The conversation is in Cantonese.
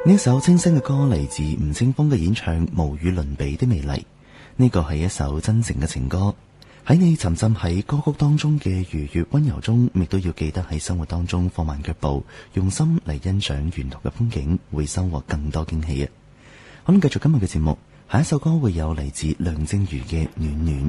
呢一首清新嘅歌嚟自吳青峰嘅演唱《無與倫比的美麗》，呢個係一首真誠嘅情歌。喺你沉浸喺歌曲當中嘅愉悅溫柔中，亦都要記得喺生活當中放慢腳步，用心嚟欣賞沿途嘅風景，會收穫更多驚喜啊！好啦，繼續今日嘅節目，下一首歌會有嚟自梁靜茹嘅《暖暖》。